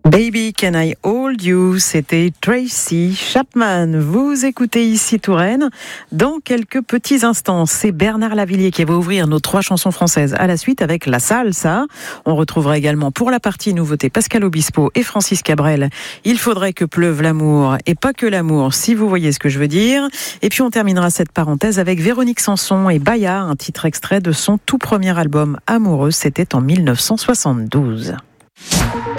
Baby Can I Hold You, c'était Tracy Chapman. Vous écoutez ici Touraine. Dans quelques petits instants, c'est Bernard Lavillier qui va ouvrir nos 3 chansons françaises à la suite avec la salsa. On retrouvera également pour la partie nouveauté Pascal Obispo et Francis Cabrel. Il faudrait que pleuve l'amour et pas que l'amour, si vous voyez ce que je veux dire. Et puis on terminera cette parenthèse avec Véronique Sanson et Baya, un titre extrait de son tout premier album Amoureux, c'était en 1972.